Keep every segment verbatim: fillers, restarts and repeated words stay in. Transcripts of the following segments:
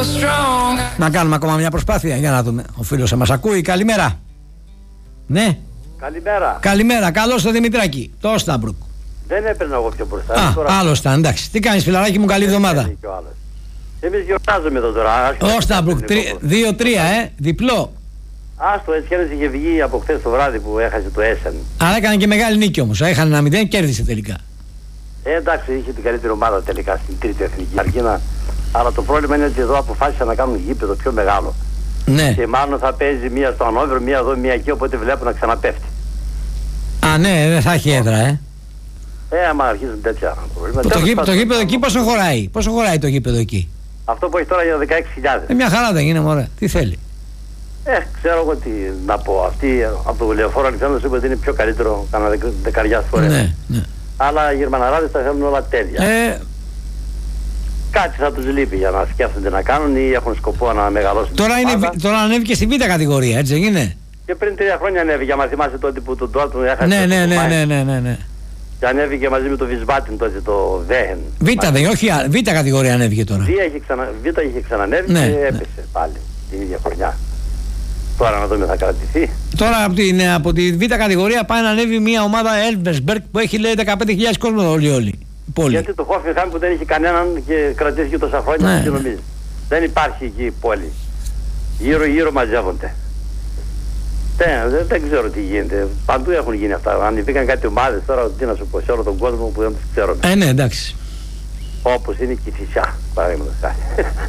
Να κάνουμε ακόμα μια προσπάθεια για να δούμε. Ο φίλος μας ακούει. Καλημέρα. Ναι. Καλημέρα. Καλημέρα. Καλώς το Δημητράκη. Το Όσταμπρουκ. Δεν έπαιρνα εγώ πιο μπροστά. Α, τώρα... άλλος ήταν. Εντάξει. Τι κάνεις φιλαράκι μου, καλή εβδομάδα. Εμείς γιορτάζουμε εδώ τώρα. Όσταμπρουκ δύο τρία, ε. Διπλό. Άστο, έτσι κι είχε βγει από χθες το βράδυ που έχασε το Έσεν. Αλλά έκανε και μεγάλη νίκη όμως. Έχανε ένα μηδέν, κέρδισε τελικά. Ε, εντάξει, είχε την καλύτερη ομάδα τελικά στην τρίτη εθνική Αργίνα. Αλλά το πρόβλημα είναι ότι εδώ αποφάσισαν να κάνουν γήπεδο πιο μεγάλο. Ναι. Και μάλλον θα παίζει μία στο Ανόβερο, μία εδώ, μία εκεί, οπότε βλέπω να ξαναπέφτει. Α, ναι, δεν θα έχει έδρα, ε. Ε, άμα αρχίζουν τέτοια προβλήματα. Το, το, το γήπεδο εκεί πόσο χωράει, πόσο χωράει το γήπεδο εκεί. Αυτό που έχει τώρα για δεκαέξι χιλιάδες. Ε, μια χαρά δεν είναι, μωρέ. Τι θέλει. Ε, ξέρω εγώ τι να πω. Αυτή από το Λεωφόρο Αλεξάνδρου είπε ότι είναι πιο καλύτερο κάνα δεκα, δεκαριάς φορές. Ναι, ναι. Αλλά οι Γερμαναράδες τα θέλουν όλα τέλεια. Ε, Κάτι θα τους λείπει για να σκέφτονται να κάνουν ή έχουν σκοπό να μεγαλώσουν. Τώρα, είναι, τώρα ανέβηκε στη β' κατηγορία, έτσι δεν είναι. Και πριν τρία χρόνια ανέβηκε, άμα θυμάσαι τότε που τον Ντόρτμουντ έχασε. Ναι, ναι, ναι, ναι, ναι, ναι, ναι. Και ανέβηκε μαζί με το Βισβάτιν τότε το Βέχεν. Β' δεν, όχι, β' κατηγορία ανέβηκε τώρα. Β' είχε, ξανα, είχε ξανανέβει ναι, και ναι. έπεσε πάλι την ίδια χρονιά. Τώρα να δούμε θα κρατηθεί. Τώρα από, την, από τη β' κατηγορία πάει να ανέβει μια ομάδα Elversberg που έχει λέει δεκαπέντε χιλιάδες κόσμο όλοι όλοι. Πόλη. Γιατί το Hoffenheim που δεν έχει κανέναν και κρατήθηκε τόσα χρόνια, ναι, τι νομίζει. Δεν υπάρχει εκεί πόλη. Γύρω γύρω μαζεύονται. Δεν, δεν, δεν ξέρω τι γίνεται. Παντού έχουν γίνει αυτά. Αν υπήρχαν κάτι ομάδες τώρα, τι να σου πω, σε όλο τον κόσμο που δεν τους ξέρουμε. Ε, ναι, εντάξει. Όπως είναι η Κηφισιά, παραδείγματος χάρη.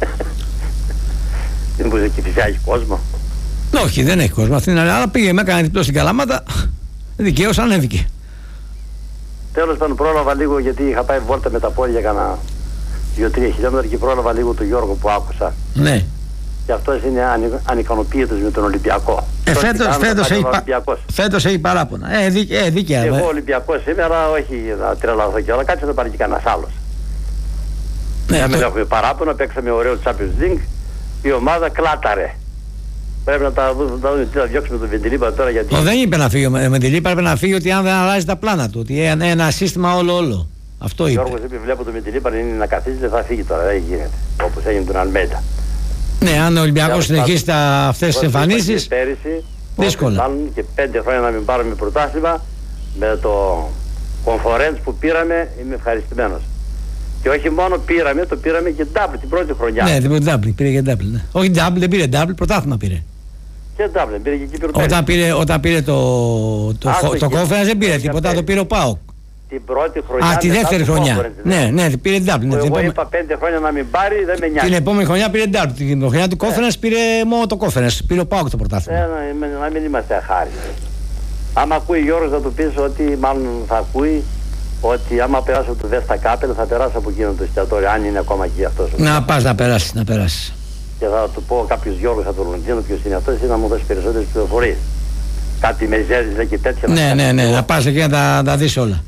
Δεν μπορεί η Κηφισιά έχει κόσμο. Όχι, δεν έχει κόσμο. Αυτή είναι, αλλά πήγε με έκανε διπλό στην Καλαμάτα. Δικαίως ανέβηκε. Τέλος πάντων πρόλαβα λίγο γιατί είχα πάει βόλτα με τα πόδια κάνα δύο τρία χιλιόμετρα και πρόλαβα λίγο τον Γιώργο που άκουσα. Ναι. Και αυτός είναι ανικανοποίητος με τον Ολυμπιακό. Ε, φέτος, φέτος, έχει, φέτος έχει παράπονα. Ε, δί, ε, δίκαια. Εγώ Ολυμπιακός είμαι, αλλά όχι να τρελαθώ κι όλα. Κάτσε να πάρει και κανένας άλλος. Ναι, δεν το... έχουμε παράπονα, παίξαμε ωραίο Champions League. Η ομάδα κλάταρε. Πρέπει να τα δούμε τι θα διώξουμε τον Μεντιλίπα τώρα γιατί... Ο, δεν είπε να φύγει ο Μεντιλίπα, πρέπει να φύγει ότι αν δεν αλλάζει τα πλάνα του. Ότι είναι ένα σύστημα όλο όλο. Αυτό είπε. Γιώργος είπε βλέπω τον Μεντιλίπα είναι να καθίσει δεν θα φύγει τώρα, δεν γίνεται. Όπως έγινε τον Αλμέντα. Ναι, αν ο Ολυμπιακός συνεχίσει τα, αυτές τις εμφανίσεις, πέρυσι, δύσκολα. Μάλλον και πέντε χρόνια να μην πάρουμε πρωτάθλημα, με το conference που πήραμε είμαι ευχαριστημένος. Και όχι μόνο πήραμε, το πήραμε και double την πρώτη χρονιά. Ναι, την double, πήρε και double. Ναι. Όχι double, δεν πήρε double, πρωτάθλημα πήρε. Και double, πήρε και εκεί πήρε. Όταν πήρε, όταν πήρε το, το, το, το conference δεν πήρε τίποτα, το πήρε ο ΠΑΟΚ. Την πρώτη χρονιά. Α, τη δεύτερη χρονιά. Ναι, ναι, πήρε double. Ναι, εγώ επόμε... είπα πέντε χρόνια να μην πάρει, δεν με νοιάζει. Την επόμενη χρονιά πήρε double. Την χρονιά του conference πήρε μόνο το conference. Πήρε ο ΠΑΟΚ το πρωτάθλημα. Ε, να, να μην είμαστε αχάριστοι. Άμα ακούει Γιώργος να του πεις ότι μάλλον θα ακούει ότι άμα περάσω το Βέστα Κάπελ θα περάσω από εκείνο το εστιατόριο, αν είναι ακόμα εκεί αυτός. Να πας να περάσεις, να περάσεις. Και θα του πω κάποιος Γιώργος από το Λονδίνο ποιος είναι αυτός ή να μου δώσει περισσότερες πληροφορίες. Κάτι με ζέζεις λέει και τέτοια. Ναι, ναι, ναι, να πας εκεί να τα, τα δεις όλα.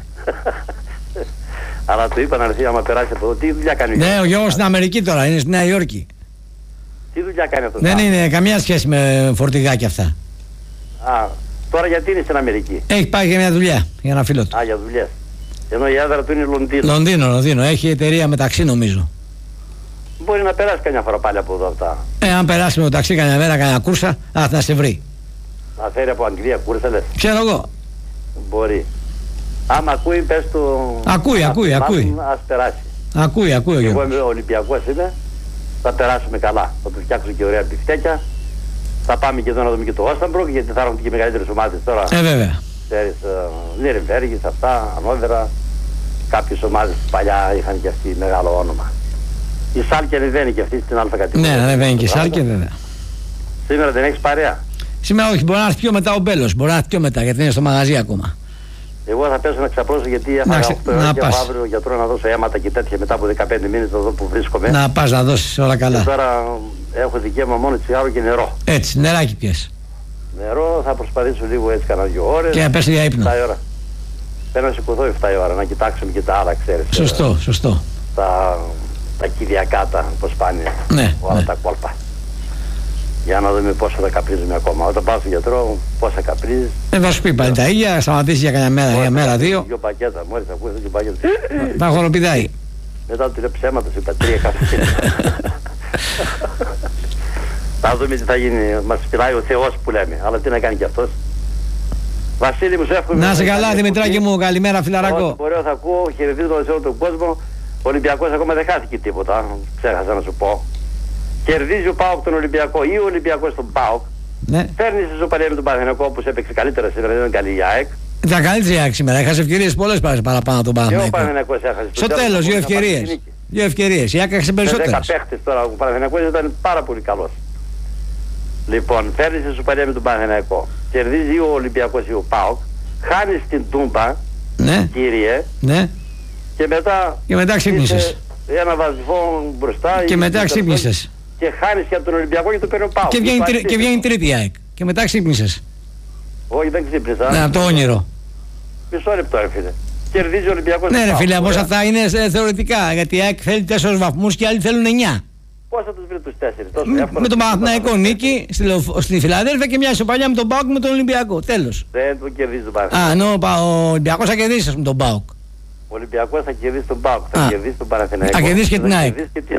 Αλλά του είπα να έρθει άμα περάσει από εδώ. Τι δουλειά κάνει ο Γιώργος. Ναι, ο Γιώργος στην Αμερική τώρα, είναι στη Νέα Υόρκη. Τι δουλειά κάνει αυτός. Δεν είναι καμία σχέση με φορτηγάκια αυτά. Α, τώρα γιατί είναι στην Αμερική. Έχει πάει για μια δουλειά, για ένα φίλο του. Α, για δουλειές. Ενώ η έδρα του είναι Λονδίνο. Λονδίνο, Λονδίνο. Έχει εταιρεία μεταξύ νομίζω. Μπορεί να περάσει καμιά φορά πάλι από εδώ αυτά. Ε, αν περάσει με το ταξί καμιά μέρα, καμιά κούρσα, α, θα σε βρει. Να φέρει από Αγγλία κούρσα λες. Ξέρω εγώ. Μπορεί. Άμα ακούει, πες του. Ακούει, ακούει, ακούει. Ας περάσει. Ακούει, ακούει ο Γιώργος. Εγώ είμαι Ολυμπιακός είμαι. Θα περάσουμε καλά. Θα του φτιάξω και ωραία μπιφτέκια. Θα πάμε και εδώ να δούμε και το Όσταμπρουκ γιατί θα έχουν και μεγαλύτερες ομάδες τώρα. Ε, βέβαια. Ξέρεις, Νιρεμβέργης, αυτά, Ανόβερα. Κάποιες ομάδες παλιά είχαν και αυτοί μεγάλο όνομα. Η Σάλκε ανεβαίνει και αυτή στην Α κατηγορία. Ναι, ανεβαίνει και η Σάλκε, βέβαια. Σήμερα δεν έχεις παρέα. Σήμερα όχι, μπορεί να έρθει πιο μετά ο Μπέλος. Μπορεί να έρθει πιο μετά γιατί είναι στο μαγαζί ακόμα. Εγώ θα πέσω να ξαπλώσω γιατί έφαγα οκτώ ώρες και αύριο γιατρό να δώσω αίματα και τέτοια μετά από δεκαπέντε μήνες να δω που βρίσκομαι. Να πας να δώσεις όλα καλά. Και τώρα έχω δικαίωμα μόνο τσιγάρο και νερό. Έτσι, νεράκι πιες. Νερό θα προσπαθήσω λίγο έτσι κανένα δύο ώρες. Και να πέσει για ύπνο. εφτά ώρα. Πρέπει να σηκωθώ εφτά η ώρα να κοιτάξουμε και τα άλλα, ξέρεις. Σωστό, σωστό. Τα, τα κυριακά, τα πώς πάνε. Ναι, όλα ναι. τα κόλπα. Για να δούμε πόσο θα καπνίζουμε ακόμα. Όταν πάω στον γιατρό, πόσα καπνίζεις. Δεν θα σου πει πάλι τα ίδια, σταματήσει για κανένα μέρα, για μέρα, δύο. Δύο πακέτα, μόλις ακούσεις δύο πακέτα. Θα χοροπηδάει. Μετά του λέω ψέματα, σου είπα τρία καφέ. Θα δούμε τι θα γίνει. Μας πειράει ο Θεός που λέμε. Αλλά τι να κάνει κι αυτός. Βασίλη μου, σου εύχομαι. Να σε καλά, Δημητράκη μου. Καλημέρα, φιλαράκο. Ό,τι μπορώ θα ακούω. Χαιρετίζω σε όλο τον κόσμο. Ο Ολυμπιακός ακόμα δεν χάθηκε τίποτα. Ξέχασα να σου πω. Κερδίζει ο ΠΑΟΚ τον Ολυμπιακό ή ο Ολυμπιακός τον ΠΑΟΚ. Ναι. Φέρνει στη σοπαλία με τον Παναθηναϊκό που έπαιξε καλύτερα σήμερα. Δεν ήταν καλή η ΑΕΚ. Ήταν καλύτερη η ΑΕΚ σήμερα. Έχασε ευκαιρίες πολλές παραπάνω τον Παναθηναϊκό. Και ο Παναθηναϊκός έχασε. Στο τέλος, δύο ευκαιρίες. Δύο ευκαιρίες. Η ΑΕΚ έχασε περισσότερες. δέκα παίχτες τώρα. Ο Παναθηναϊκός ήταν πάρα πολύ καλός. Λοιπόν, φέρνει στη σοπαλία με τον Παναθηναϊκό. Κερδίζει ή ο Ολυμπιακός ή ο ΠΑΟΚ. Χάνει την Τούμπα. Ναι. Κύριε. Ναι. Και μετά. Και μετά ξύπνησες. Ένα βαθμό μπροστά. Και μετά ξύπνησες. Και χάνεις και από τον Ολυμπιακό και το παίρνει ο ΠΑΟΚ. Και βγαίνει, τρι, και βγαίνει τρίτη η ΑΕΚ. Και μετά ξύπνησες. Όχι, δεν ξύπνησα. Ναι, από το όνειρο. Μισό λεπτό, ρε φίλε. Κερδίζει ο Ολυμπιακός. Ναι, ρε φίλε, όμως αυτά είναι ε, θεωρητικά. Γιατί η ΑΕΚ θέλει τέσσερις βαθμούς και οι άλλοι θέλουν εννιά. Πώς θα τους βρει τους τέσσερις, τόσο Με, εύκολα. με τον Παναθηναϊκό νίκη στη, στη Φιλαδέλφια και μια ισοπαλία με τον ΠΑΟΚ με τον Ολυμπιακό. Τέλος. Δεν τον κερδίζει τον Παναθηναϊκό. Α, ενώ ο Ολυμπιακός θα κερδίσει με τον ΠΑΟΚ. Ο Ολυμπιακός θα κερδίσει τον ΠΑΟΚ, θα Α. κερδίσει τον Παναθηναϊκό. Θα κερδίσει και την ΑΕΚ.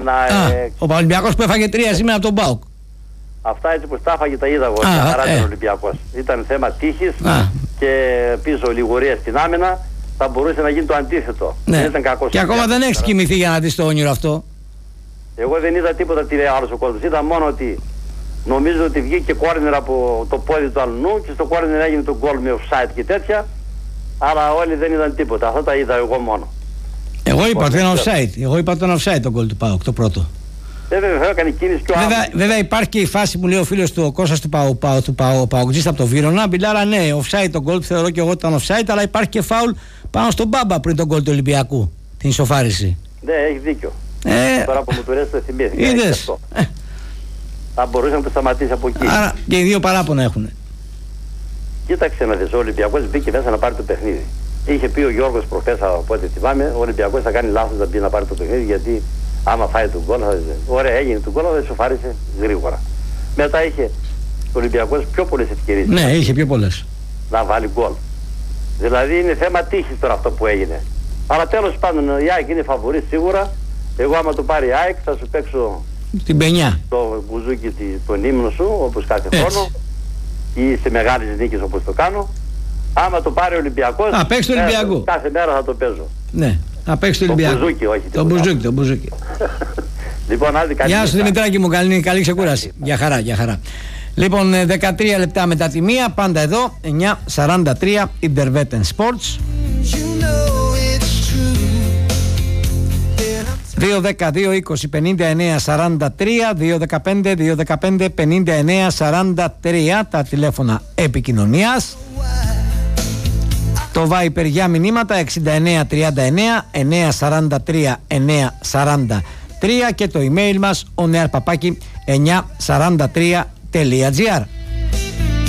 Ο Ολυμπιακός που έφαγε τρία σήμερα από τον ΠΑΟΚ. Αυτά έτσι που τα έφαγε τα είδα εγώ. Α, και ε. ο Ολυμπιακός. Ήταν θέμα τύχης Α. και πίσω λιγορία στην άμυνα θα μπορούσε να γίνει το αντίθετο. Ναι. Δεν ήταν κακός. Και ακόμα δεν έχεις κοιμηθεί για να δεις το όνειρο αυτό. Εγώ δεν είδα τίποτα τι λέει άλλος ο κόσμος. Είδα μόνο ότι νομίζω ότι βγήκε κόρνερ από το πόδι του αλλού και στο κόρνερ έγινε το γκολ με offside και τέτοια. Αλλά όλοι δεν είδαν τίποτα. Αυτά τα είδα εγώ μόνο. Εγώ είπα ότι ήταν offside. Εγώ είπα ότι ήταν offside το γκολ του ΠΑΟΚ, το πρώτο. Ε, βέβαια, έκανε κίνηση και ο Βέβαια, βέβαια υπάρχει και η φάση που λέει ο φίλος του ο Κώστας του Παου, Παου, του Παου, Παοκτζίστα από το Βύρωνα. Μπιλάρα, ναι, offside το γκολ, θεωρώ και εγώ ότι ήταν offside, αλλά υπάρχει και φάουλ πάνω στον Μπάμπα πριν τον γκολ του Ολυμπιακού. Την ισοφάριση. Ναι, έχει δίκιο. Ε, Τώρα που μου το λες το θυμήθηκα. είδες. Ε. Θα μπορούσε να το σταματήσει από εκεί. Άρα και οι δύο παράπονα έχουν. Κοίταξε να δεις, ο Ολυμπιακός μπήκε μέσα να πάρει το παιχνίδι. Είχε πει ο Γιώργος προχθές από ό,τι θυμάμαι, ο Ολυμπιακός θα κάνει λάθος να μπει να πάρει το παιχνίδι γιατί άμα φάει τον γκολ θα... Ωραία, έγινε τον γκολ, δεν σοφάρισε γρήγορα. Μετά είχε ο Ολυμπιακός πιο πολλές ευκαιρίες. Ναι, είχε πιο πολλές. Να βάλει γκολ. Δηλαδή είναι θέμα τύχης τώρα αυτό που έγινε. Αλλά τέλος πάντων η ΑΕΚ είναι φαβορή σίγουρα. Εγώ άμα το πάρει η ΑΕΚ θα σου παίξω την πενιά. Το μπουζούκι, τον ύμνο σου όπως κάθε Έτσι. χρόνο ή σε μεγάλες νίκες όπως το κάνω. Άμα το πάρει ο Ολυμπιακός, Α, παίξει το Ολυμπιακό. Κάθε μέρα θα το παίζω. Ναι, να παίξει το Ολυμπιακό. Το μπουζούκι, όχι. Το μπουζούκι, το μπουζούκι. Λοιπόν, άντε καλή. Γεια σου Δημητράκη μου, καλή, καλή ξεκούραση. Για χαρά, για χαρά. Λοιπόν, δεκατρία λεπτά μετά τη μία, πάντα εδώ, εννιά σαράντα τρία, Intervetten Sports. δύο δέκα δύο είκοσι πενήντα εννέα σαράντα τρία, δύο δεκαπέντε δύο δεκαπέντε πενήντα εννέα σαράντα τρία τα τηλέφωνα επικοινωνίας. Το Viper για μηνύματα εξήντα εννέα τριάντα εννέα εννέα σαράντα τρία εννέα σαράντα τρία και το email μας onearpapaki εννιά σαράντα τρία τελεία gr.